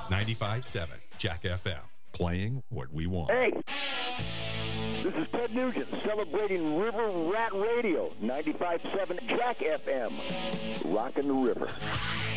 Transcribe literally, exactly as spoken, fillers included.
ninety-five point seven Jack F M, playing what we want. Hey, this is Ted Nugent celebrating River Rat Radio, ninety-five point seven Jack F M, rocking the river.